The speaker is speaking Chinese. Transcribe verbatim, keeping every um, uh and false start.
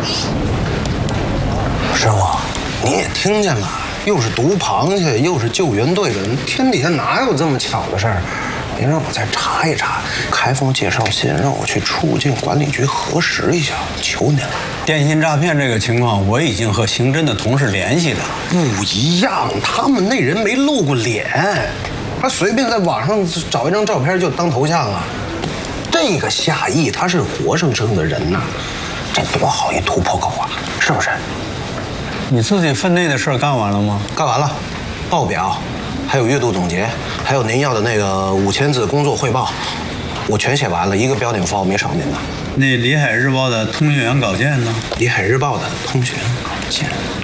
师傅，你也听见了，又是毒螃蟹，又是救援队的人，天底下哪有这么巧的事儿？您让我再查一查，开封介绍信让我去出入境管理局核实一下，求您了。 电信诈骗这个情况，我已经和刑侦的同事联系了。 不一样，他们那人没露过脸，他随便在网上找一张照片就当头像了。这个夏邑他是活生生的人呐，这多好一突破口啊，是不是？ 你自己分内的事儿干完了吗？ 干完了，报表，还有月度总结，还有您要的那个五千字工作汇报，我全写完了，一个标点符号没少您的。 那《里海日报》的通讯员稿件呢？ 《里海日报》的通讯员稿件。